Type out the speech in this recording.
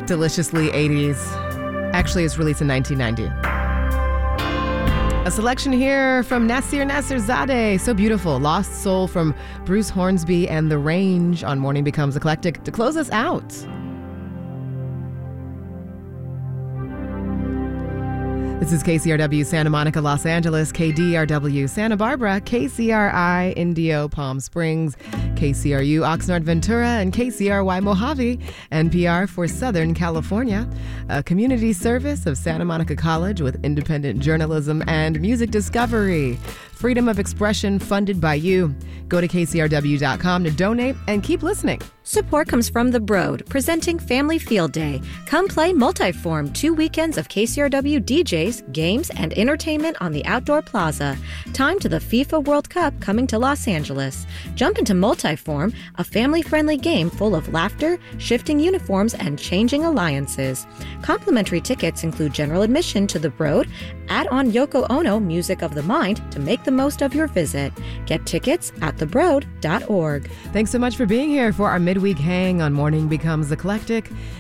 Deliciously 80s. Actually, it's released in 1990. A selection here from Nasir Nasirzadeh. So beautiful. Lost Soul from Bruce Hornsby and The Range on Morning Becomes Eclectic to close us out. This is KCRW Santa Monica, Los Angeles, KDRW Santa Barbara, KCRI Indio Palm Springs, KCRU Oxnard Ventura, and KCRY Mojave, NPR for Southern California, a community service of Santa Monica College with independent journalism and music discovery. Freedom of expression funded by you. Go to kcrw.com to donate and keep listening. Support comes from The Broad, presenting Family Field Day. Come play Multiform, 2 weekends of KCRW DJs, games, and entertainment on the Outdoor Plaza. Time to the FIFA World Cup coming to Los Angeles. Jump into Multiform, a family-friendly game full of laughter, shifting uniforms, and changing alliances. Complimentary tickets include general admission to The Broad. Add on Yoko Ono, Music of the Mind, to make the most of your visit. Get tickets at thebroad.org. Thanks so much for being here for our midweek hang on Morning Becomes Eclectic.